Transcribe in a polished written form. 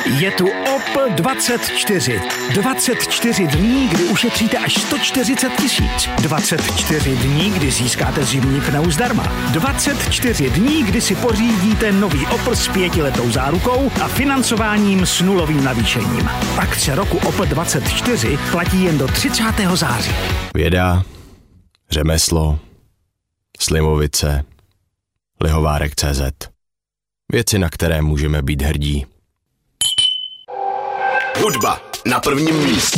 Je tu Opel 24. 24 dní, kdy ušetříte až 140 000. 24 dní, kdy získáte zimní pneu zdarma. 24 dní, kdy si pořídíte nový Opel s 5letou zárukou a financováním s nulovým navýšením. Akce roku Opel 24 platí jen do 30. září. Věda, řemeslo, Slimovice, Lihovárek.cz. Věci, na které můžeme být hrdí. Hudba na prvním místě.